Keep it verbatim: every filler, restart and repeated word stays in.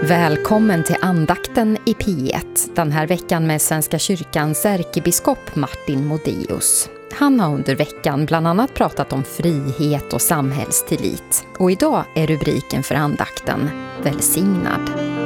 Välkommen till andakten i P ett, den här veckan med Svenska kyrkans ärkebiskop Martin Modéus. Han har under veckan bland annat pratat om frihet och samhällstillit. Och idag är rubriken för andakten Välsignad.